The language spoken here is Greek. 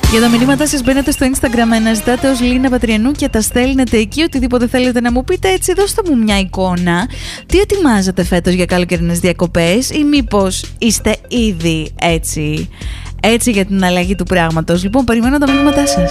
Για τα μηνύματά σας μπαίνετε στο Instagram, αναζητάτε ως Λίνα Πατριανού και τα στέλνετε εκεί. Οτιδήποτε θέλετε να μου πείτε, έτσι δώστε μου μια εικόνα. Τι ετοιμάζετε φέτος για καλοκαιρινές διακοπές, ή μήπως είστε ήδη έτσι για την αλλαγή του πράγματος? Λοιπόν, περιμένω τα μηνύματά σας.